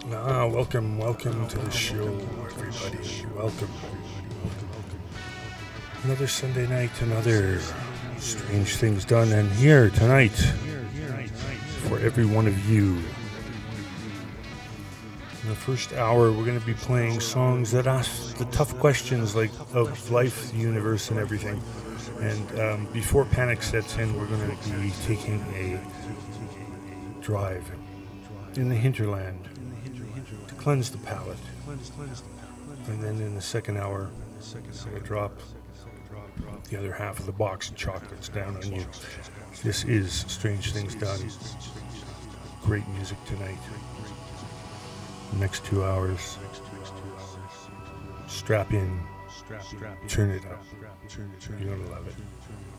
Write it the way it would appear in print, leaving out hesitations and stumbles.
Welcome to the show, everybody. Welcome. Another Sunday night, another Strange Things Done, and here tonight for every one of you. In the first hour, we're going to be playing songs that ask the tough questions like of life, the universe, and everything. And before panic sets in, we're going to be taking a drive in the hinterland to cleanse the palate. And then in the second hour, we'll drop the other half of the box of chocolates down on you. This is Strange Things Done. Great music tonight. The next 2 hours, strap in, turn it up. You're going to love it.